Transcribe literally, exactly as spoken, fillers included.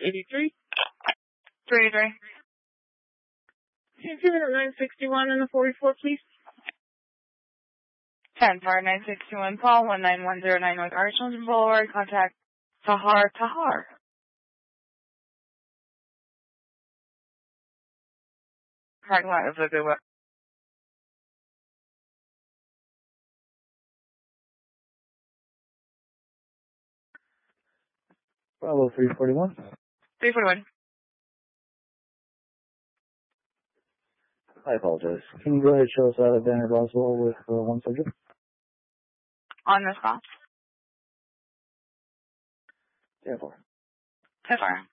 eighty-three. three eighty-three. Can you at nine sixty-one and the forty-four, please? ten Car nine sixty-one Paul, one nine one zero nine North Arlington Boulevard. Contact Tahar Tahar. Parking lot is a good one. Bravo three forty-one. three forty-one. I apologize. Can you go ahead and show us out of Banner Roswell with uh, one subject? On the spot. ten four. ten four.